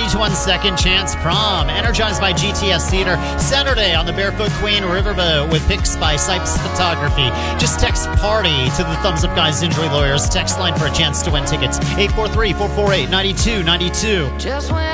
party to win Second Chance Prom. Energized by GTS Theater. Saturday on the Barefoot Queen Riverboat with pics by Sipes Photography. Just text party to the Thumbs Up Guys Injury Lawyers text line for a chance to win tickets. 843-448-9292. Just when